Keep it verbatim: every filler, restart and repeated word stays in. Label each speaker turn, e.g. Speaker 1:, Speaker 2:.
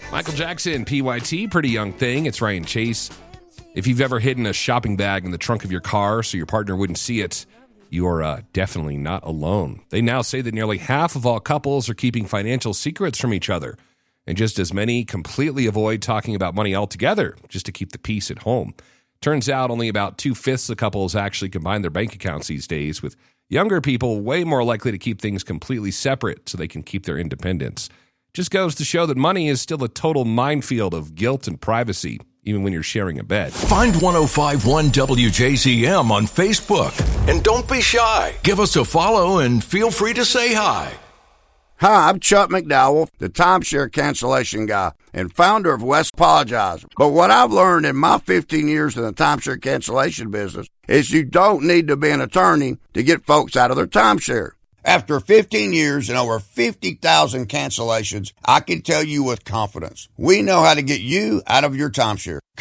Speaker 1: Michael Jackson, P Y T, Pretty Young Thing. It's Ryan Chase. If you've ever hidden a shopping bag in the trunk of your car so your partner wouldn't see it, you're uh, definitely not alone. They now say that nearly half of all couples are keeping financial secrets from each other, and just as many completely avoid talking about money altogether just to keep the peace at home. Turns out only about two-fifths of couples actually combine their bank accounts these days, with younger people way more likely to keep things completely separate so they can keep their independence. Just goes to show that money is still a total minefield of guilt and privacy, even when you're sharing a bed.
Speaker 2: Find one oh five point one W J Z M on Facebook. And don't be shy. Give us a follow and feel free to say hi.
Speaker 3: Hi, I'm Chuck McDowell, the timeshare cancellation guy and founder of West Apologize. But what I've learned in my fifteen years in the timeshare cancellation business is you don't need to be an attorney to get folks out of their timeshare. After fifteen years and over fifty thousand cancellations, I can tell you with confidence, we know how to get you out of your timeshare.